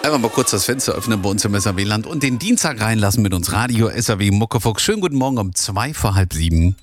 Einfach mal kurz das Fenster öffnen bei uns im SAW-Land und den Dienstag reinlassen mit uns Radio SAW Muckefuchs. Schönen guten Morgen um 6:45.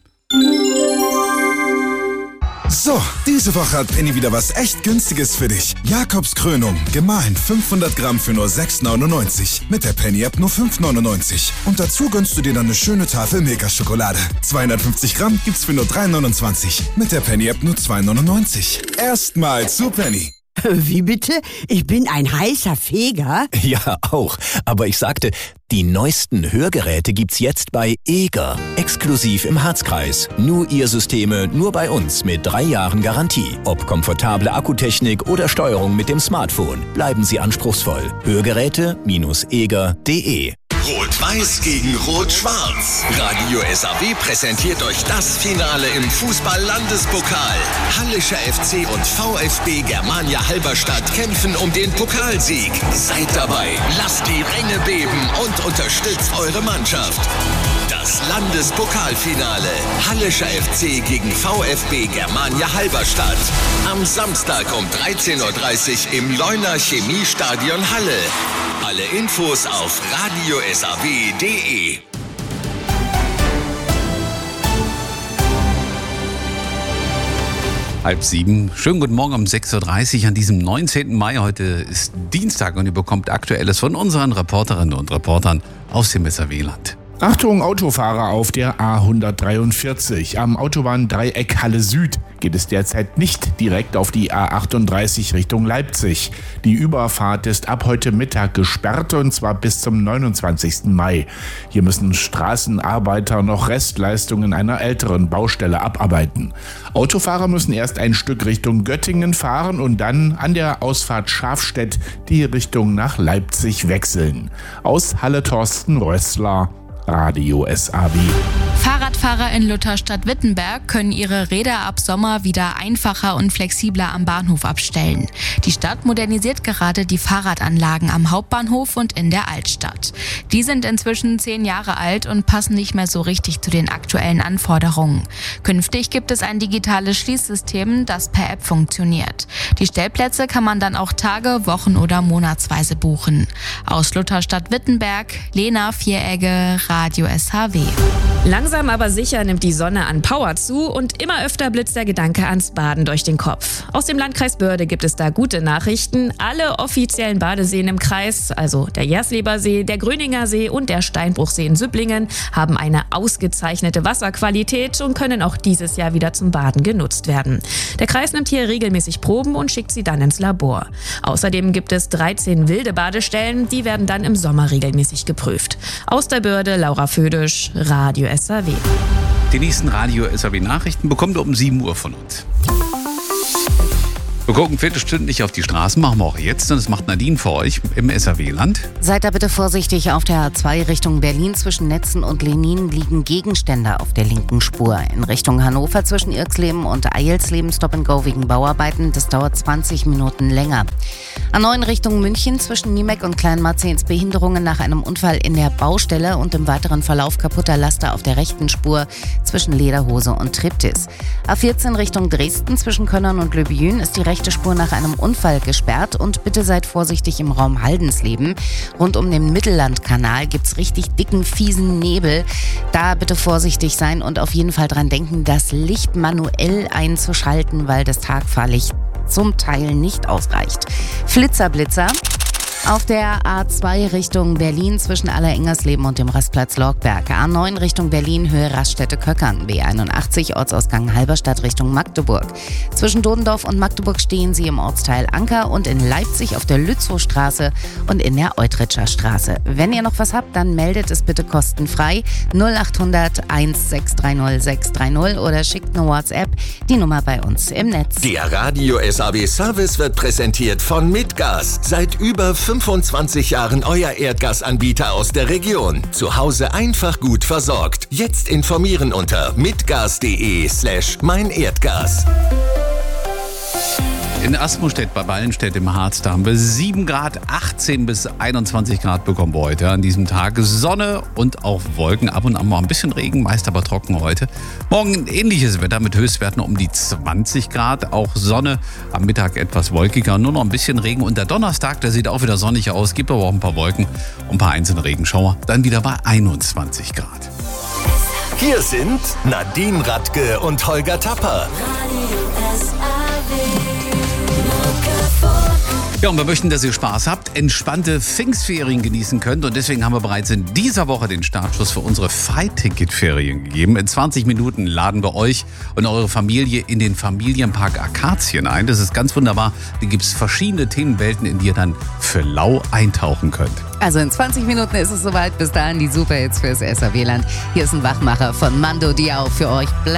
So, diese Woche hat Penny wieder was echt Günstiges für dich. Jakobs Krönung, gemahlen 500 Gramm für nur 6,99. Mit der Penny-App nur 5,99. Und dazu gönnst du dir dann eine schöne Tafel Milka-Schokolade. 250 Gramm gibt's für nur 3,29. Mit der Penny-App nur 2,99. Erstmal zu Penny. Wie bitte? Ich bin ein heißer Feger? Ja, auch. Aber ich sagte, die neuesten Hörgeräte gibt's jetzt bei Eger. Exklusiv im Harzkreis. Nur ihr Systeme, nur bei uns mit 3 Jahren Garantie. Ob komfortable Akkutechnik oder Steuerung mit dem Smartphone. Bleiben Sie anspruchsvoll. Hörgeräte-eger.de. Rot-Weiß gegen Rot-Schwarz. Radio SAW präsentiert euch das Finale im Fußball-Landespokal. Hallischer FC und VfB Germania Halberstadt kämpfen um den Pokalsieg. Seid dabei, lasst die Ränge beben und unterstützt eure Mannschaft. Das Landespokalfinale. Hallischer FC gegen VfB Germania Halberstadt. Am Samstag um 13:30 Uhr im Leuner Chemiestadion Halle. Alle Infos auf radiosaw.de. 6:30. Schönen guten Morgen um 6:30 Uhr an diesem 19. Mai. Heute ist Dienstag und ihr bekommt Aktuelles von unseren Reporterinnen und Reportern aus dem SAW-Land. Achtung, Autofahrer auf der A143. Am Autobahndreieck Halle Süd geht es derzeit nicht direkt auf die A38 Richtung Leipzig. Die Überfahrt ist ab heute Mittag gesperrt und zwar bis zum 29. Mai. Hier müssen Straßenarbeiter noch Restleistungen einer älteren Baustelle abarbeiten. Autofahrer müssen erst ein Stück Richtung Göttingen fahren und dann an der Ausfahrt Schafstedt die Richtung nach Leipzig wechseln. Aus Halle Thorsten Rössler, Radio SAW. Fahrradfahrer in Lutherstadt-Wittenberg können ihre Räder ab Sommer wieder einfacher und flexibler am Bahnhof abstellen. Die Stadt modernisiert gerade die Fahrradanlagen am Hauptbahnhof und in der Altstadt. Die sind inzwischen 10 Jahre alt und passen nicht mehr so richtig zu den aktuellen Anforderungen. Künftig gibt es ein digitales Schließsystem, das per App funktioniert. Die Stellplätze kann man dann auch Tage, Wochen oder monatsweise buchen. Aus Lutherstadt-Wittenberg, Lena Vieregge, Radio SAW. Langsam aber sicher nimmt die Sonne an Power zu und immer öfter blitzt der Gedanke ans Baden durch den Kopf. Aus dem Landkreis Börde gibt es da gute Nachrichten. Alle offiziellen Badeseen im Kreis, also der Jersleber See, der Gröninger See und der Steinbruchsee in Süpplingen, haben eine ausgezeichnete Wasserqualität und können auch dieses Jahr wieder zum Baden genutzt werden. Der Kreis nimmt hier regelmäßig Proben und schickt sie dann ins Labor. Außerdem gibt es 13 wilde Badestellen, die werden dann im Sommer regelmäßig geprüft. Aus der Börde, Laura Födisch, Radio SAW. Die nächsten Radio SAW-Nachrichten bekommt ihr um 7 Uhr von uns. Wir gucken viertelstündlich auf die Straßen, machen wir auch jetzt. Und das macht Nadine für euch im SAW-Land. Seid da bitte vorsichtig. Auf der A2 Richtung Berlin zwischen Netzen und Lenin liegen Gegenstände auf der linken Spur. In Richtung Hannover zwischen Irxleben und Eilsleben Stop and Go wegen Bauarbeiten. Das dauert 20 Minuten länger. A9 Richtung München zwischen Niemek und Kleinmarzehns Behinderungen nach einem Unfall in der Baustelle und im weiteren Verlauf kaputter Laster auf der rechten Spur zwischen Lederhose und Triptis. A14 Richtung Dresden zwischen Könnern und Löbjün ist die rechte Spur nach einem Unfall gesperrt und bitte seid vorsichtig im Raum Haldensleben. Rund um den Mittellandkanal gibt's richtig dicken, fiesen Nebel. Da bitte vorsichtig sein und auf jeden Fall dran denken, das Licht manuell einzuschalten, weil das Tagfahrlicht zum Teil nicht ausreicht. Flitzer-Blitzer. Auf der A2 Richtung Berlin zwischen Allerengersleben und dem Rastplatz Lorgberg. A9 Richtung Berlin, Höhe Raststätte-Köckern. B81 Ortsausgang Halberstadt Richtung Magdeburg. Zwischen Dodendorf und Magdeburg stehen Sie im Ortsteil Anker und in Leipzig auf der Lützowstraße und in der Eutritscher Straße. Wenn ihr noch was habt, dann meldet es bitte kostenfrei 0800 1630 630 oder schickt eine WhatsApp, die Nummer bei uns im Netz. Der Radio SAW Service wird präsentiert von Mitgas. Seit über 25 Jahren euer Erdgasanbieter aus der Region. Zu Hause einfach gut versorgt. Jetzt informieren unter mitgas.de/meinerdgas. In Asmustedt bei Ballenstedt im Harz, da haben wir 7 Grad, 18 bis 21 Grad bekommen wir heute an diesem Tag. Sonne und auch Wolken, ab und an mal ein bisschen Regen, meist aber trocken heute. Morgen ein ähnliches Wetter mit Höchstwerten um die 20 Grad, auch Sonne, am Mittag etwas wolkiger, nur noch ein bisschen Regen. Und der Donnerstag, der sieht auch wieder sonnig aus, gibt aber auch ein paar Wolken und ein paar einzelne Regenschauer, dann wieder bei 21 Grad. Hier sind Nadine Radke und Holger Tapper. Ja, und wir möchten, dass ihr Spaß habt, entspannte Pfingstferien genießen könnt. Und deswegen haben wir bereits in dieser Woche den Startschuss für unsere Freiticket-Ferien gegeben. In 20 Minuten laden wir euch und eure Familie in den Familienpark Akazien ein. Das ist ganz wunderbar. Da gibt es verschiedene Themenwelten, in die ihr dann für lau eintauchen könnt. Also in 20 Minuten ist es soweit. Bis dahin die Superhits fürs SAW-Land. Hier ist ein Wachmacher von Mando Diao für euch.